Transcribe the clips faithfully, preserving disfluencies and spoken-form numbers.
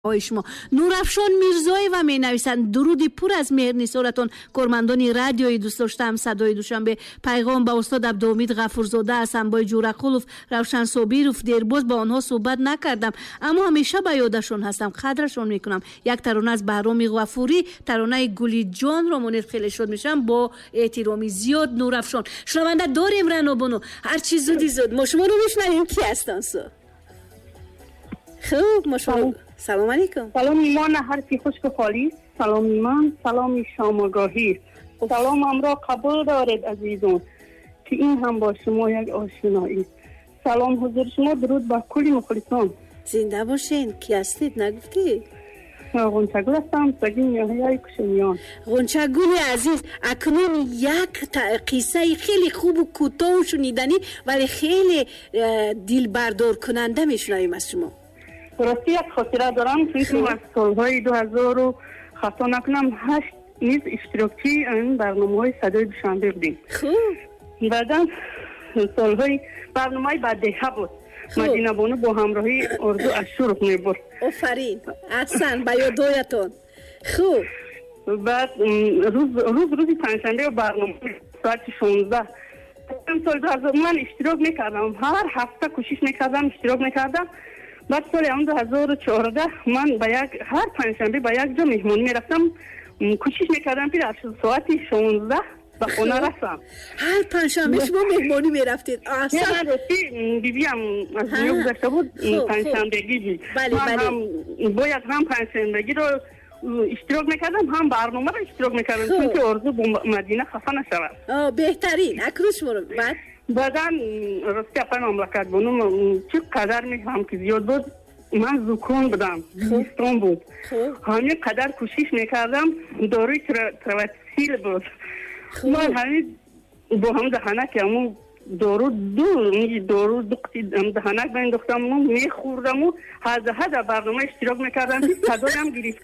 شما نورافشان میرزایی‌وا می‌نویسند درودی پر از مهر نثارتان کارمندان رادیوی دوست داشتم صدای دوشنبه پیغام با استاد عبدالحمید غفورزاده از انبای جورقلوف روشن صابیروف دیرباز با آنها صحبت نکردم اما همیشه به یادشون هستم قدرشون میکنم. یک ترانه از بهرام غفوری ترانه گلی جان رو منید خیلی شد میشم با احترامی زیاد نورافشان. شنونده داریم رنا بانو هر چی زودی زود ما شما رو میشنویم کی هستن سو خوب ما شما سلام علیکم. سلام ایمان هرچی خشک و خالی. سلام ایمان. سلام شامگاهی. سلام امرا قبول دارید عزیزان که این هم با شما یک آشنایی. سلام حضور شما درود با کلی مخلصان. زنده باشین. کی هستید نگفتی؟ غنچگل هستم سگین یحیی کشمیان. غنچگل عزیز اکنون یک قصه خیلی خوب و کوتاه شنیدنی ولی خیلی دل بردار کننده میشنویم از شما. راستی یک خاطره دارم چون که از سالهای دو هزار و خطا نکنم هشت نیز اشتراکی این برنامه های صدای دوشنبه بودیم. خوب. بعدا سالهای برنامه های بدیهه بود. مدینه بانو با همراهی اردو اشور می برد. آفرین. احسن به یادتون. خوب. بعد روز روز روزی پنجشنبه برنامه ساعت شانزده سال دو هزار من اشتراک میکردم. هر هفته کوشش میکردم اشتراک میکردم. بعد سال دو هزار و چهارده من با یک هر پنجشنبه با یک جا مهمانی میرفتم کوشش میکردم پیر از ساعت شانزده به خونه رفتم. هر پنجشنبه شما مهمانی میرفتید؟ اصلا نه راستی بیبی هم از دنیا گذشته بود پنجشنبگی. بله من بله. هم باید هم پنجشنبگی رو اشتراک میکردم هم برنامه رو اشتراک میکردم چون که آرزو با مدینه خفه نشود. آه بهترین. اکنون شما رو بعد بعدا راستی اپای مملکت بانو چه قدر میفهم که زیاد بود من زکون بودم بیستان بود همین قدر کوشش میکردم داروی ترواتسیل بود من همین با هم دهنک همون دارو دو دارو دقتی دهنک بین دختم میخوردم و هد هد برنامه اشتراک میکردم صدایم گرفت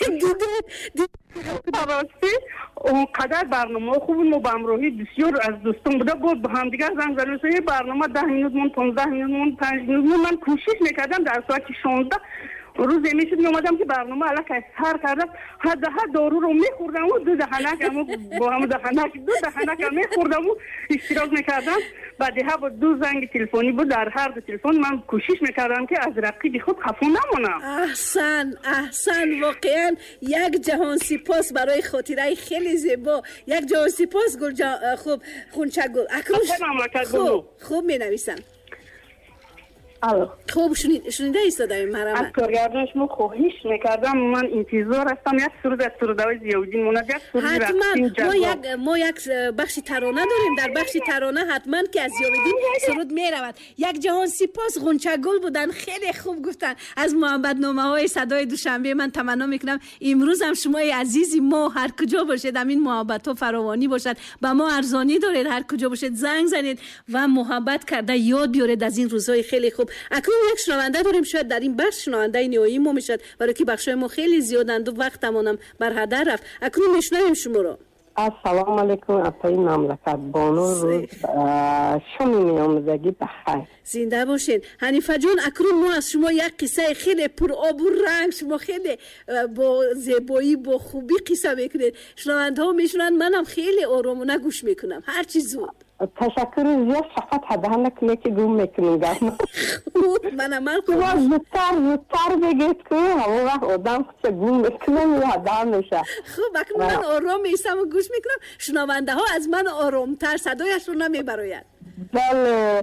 راستی اونقدر برنامه خوب ما با همراهی بسیار از دوستان بوده بود با هم دیگر زنگ زدیم یه برنامه ده مینوت مون پانزده مینوت مون پنج مینوت من کوشش میکردم در ساعت شانزده روز میشد میومدم که برنامه علاقه سر کردم حد حد دارو رو میخوردم و دو دهنکم با هم دهنک دو دهنکم میخوردم و اشتراک میکردم بعد ها با دو زنگ تلفنی بود در هر دو تلفن من کوشش میکردم که از رقیب خود خفا نمونم. احسن احسن واقعا یک جهان سپاس برای خاطره خیلی زیبا. یک جهان سپاس گل جا... خوب غنچگل اکنون خوب خوب مینویسم. الو خوب شنید شنیده ایستاده مرحبا از کارگردانش ما خواهش میکردم من انتظار هستم یک سرود از سرودهای ضیاءالدین موند یک سرود حتما ما یک ما یک بخش ترانه داریم در بخش ترانه حتما که از ضیاءالدین سرود میرود. یک جهان سپاس غنچگل بودن خیلی خوب گفتن از محبت نامه های صدای دوشنبه. من تمنا میکنم امروز هم شما عزیزی ما هر کجا باشید همین محبت ها فراوانی باشد با ما ارزانی دارید هر کجا باشید زنگ زنید و محبت کرده یاد بیارید از این روزهای خیلی خوب. اکنون یک شنونده داریم شاید در این بخش شنونده نهایی ما میشد برای که بخشای ما خیلی زیادند و وقتمونم بر هدر رفت. اکنون میشنویم شما رو. السلام علیکم اپای مملکت بانو روز شما میامزگی بخیر زنده باشین. حنیفه جان اکنون ما از شما یک قصه خیلی پر آب و رنگ شما خیلی با زیبایی با خوبی قصه میکنید. شنونده ها میشنن منم خیلی آرامانه گوش میکنم هر چی زود. تشکر زیاد فقط حدهنه کنه که گوم میکنیم گرم من عمل کنم شما زودتر زودتر بگید که همون وقت آدم چه گوم میکنم یا حدهم میشه. خب اکنون من آرام میستم و گوش میکنم شنونده ها از من آرامتر صدایش رو نمیبراید. بله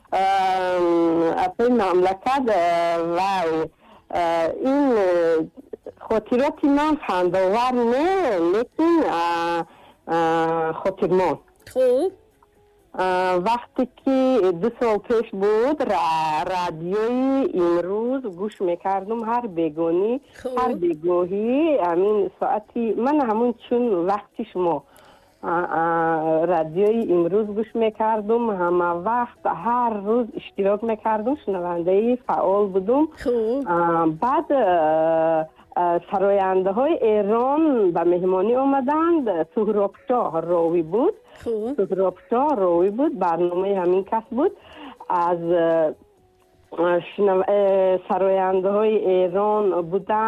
اپای مملکت و این خاطراتی من خنداور نه لیکن خاطرمان. خوب وقتی که دو سال پیش بود رادیوی امروز گوش میکردم هر بیگانی هر بیگاهی همین ساعتی من همون چون وقتی شما رادیوی امروز گوش میکردم همه وقت هر روز اشتراک میکردم شنونده فعال بودم. بعد سراینده های ایران به مهمانی آمدند. سهرابشاه راوی بود سهرابشاه راوی بود برنامه همین کس بود از سراینده های ایران بودن